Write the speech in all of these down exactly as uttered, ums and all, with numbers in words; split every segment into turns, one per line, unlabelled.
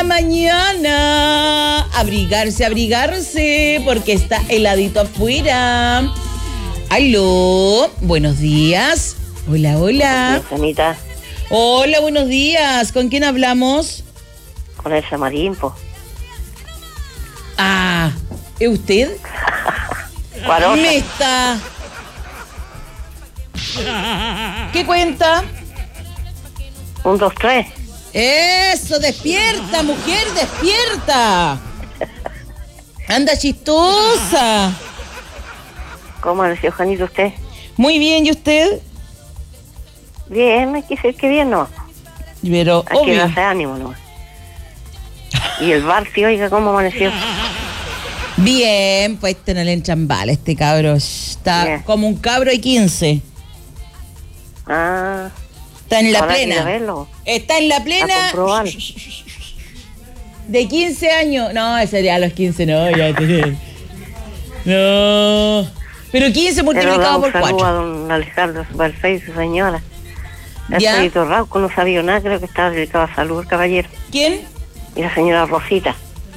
la mañana. Abrigarse, abrigarse, porque está heladito afuera. Aló, buenos días. Hola, hola.
Anita.
Hola, buenos días. ¿Con quién hablamos?
Con el Samarín, po.
Ah, ¿es usted?
¿Cuál
Me está. ¿Qué cuenta?
Un, dos, tres.
Eso, despierta, mujer, despierta. Anda chistosa.
¿Cómo decía Juanito usted?
Muy bien, ¿y usted?
Bien, hay que ser que bien, ¿no?
Pero,
Hay que
obvio.
darse ánimo, ¿no? Y el bar, sí, oiga, ¿cómo amaneció?
Bien, pues este no le entran balas, este cabro. Está
Bien.
como un cabro de quince.
Ah,
Está en la
ahora quiero
plena.
verlo.
Está en la
A
plena.
comprobar.
De quince años. No, ese sería a los quince, no, ya te... No. Pero quince multiplicado por
Un saludo a
cuatro.
don Alejandro Superfey, su señora. El
¿Ya?
Pedrito Rauco no sabía nada, creo que estaba dedicado a salud el caballero.
¿Quién?
Y la señora Rosita.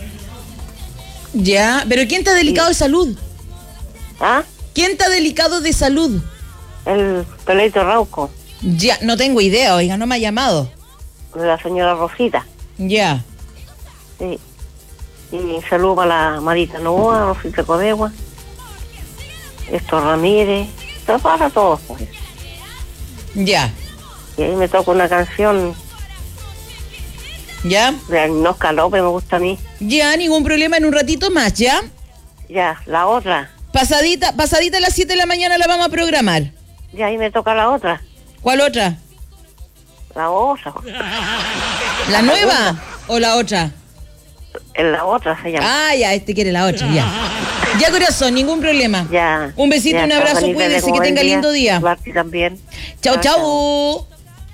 Ya. Pero ¿quién está delicado de salud?
¿Ah?
¿Quién está delicado de salud?
El Pedrito Rauco,
Ya, no tengo idea, oiga, no me ha llamado.
de la señora Rosita.
Ya.
Sí. Y saludo para la Marita Novoa, Rosita Codegua, Héctor Ramírez, todo para todos, pues.
Ya.
Y ahí me toca una canción
¿Ya?
de Agnosca López, me gusta a mí.
Ya, ningún problema, en un ratito más, ¿ya?
Ya, la otra.
Pasadita, pasadita a las siete de la mañana la vamos a programar.
Ya ahí me toca la otra.
¿Cuál otra?
La otra.
¿La nueva o la otra?
En la otra se llama.
Ah, ya, este quiere la otra, ya. Ya, corazón, ningún problema.
Ya.
Un besito,
ya,
un abrazo,
Juanita,
cuídese,
como
que
buen
tenga lindo día.
Marti también.
Chau, chau.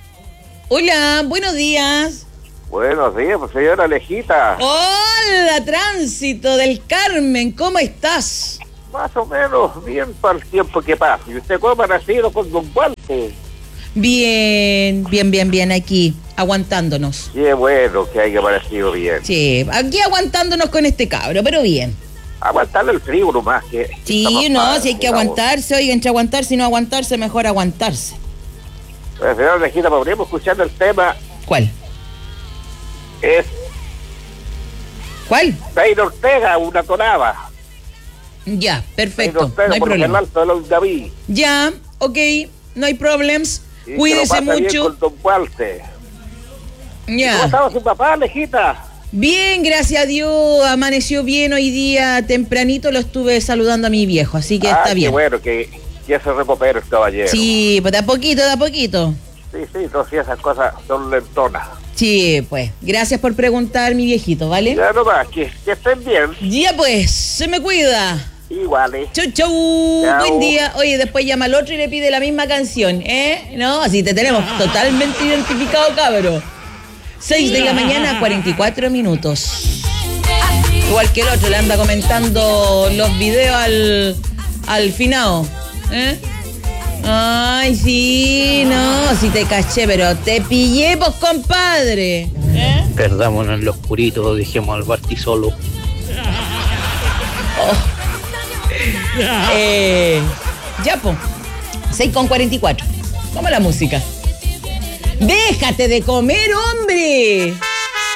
Hola, buenos días.
Buenos días, pues, señora Lejita.
Hola, Tránsito del Carmen, ¿cómo estás?
Más o menos bien para el tiempo que pasa. ¿Y usted cómo ha nacido con Don Walter?
Bien, bien, bien, bien, aquí, aguantándonos.
Qué bueno que haya parecido bien.
Sí, aquí aguantándonos con este cabro, pero bien.
Aguantarle el frío nomás. Que
Sí,
estamos
no,
mal,
si hay que
digamos.
aguantarse, oiga, entre aguantarse y no aguantarse, mejor aguantarse.
Pues, señora Lejita, podríamos escuchar el tema.
¿Cuál?
Es
¿Cuál?
Peino Ortega, una tonada.
Ya,
Peino
perfecto,
Ortega
no hay
por el
problema.
alto de los David.
Ya, ok, no hay problemas.
Y que lo
Cuídese
pasa bien
mucho.
con Don Walter. ¿Cómo
Ya.
estaba su papá, Lejita?
Bien, gracias a Dios, amaneció bien hoy día, tempranito lo estuve saludando a mi viejo, así que
ah,
está
qué
bien.
bueno, que, que se recupere el caballero.
Sí, pues de a poquito, de a poquito.
Sí, sí, entonces esas cosas son lentonas.
Sí, pues, gracias por preguntar, mi viejito, ¿vale?
Ya nomás, que, que estén bien.
Ya pues, se me cuida.
Iguales.
Chau, chau,
Chau.
buen día. Oye, después llama al otro y le pide la misma canción, ¿eh? No, así te tenemos totalmente identificado, cabro. seis de la mañana, cuarenta y cuatro minutos. Igual que el otro, le anda comentando los videos al, al finado, ¿eh? Ay, sí, no, si te caché, pero te pillé, pues, compadre. ¿Eh?
Perdámonos en lo oscurito, dejemos al Barti solo.
Eh, ya, po. seis con cuarenta y cuatro. Vamos a la música. ¡Déjate de comer, hombre!